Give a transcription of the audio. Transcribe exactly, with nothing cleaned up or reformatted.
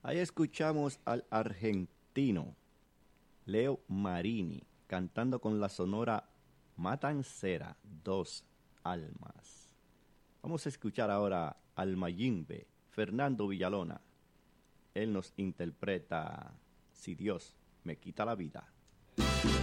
Ahí escuchamos al argentino Leo Marini cantando con la sonora Matancera, Dos Almas. Vamos a escuchar ahora al mayimbe Fernando Villalona. Él nos interpreta Si Dios me quita la vida.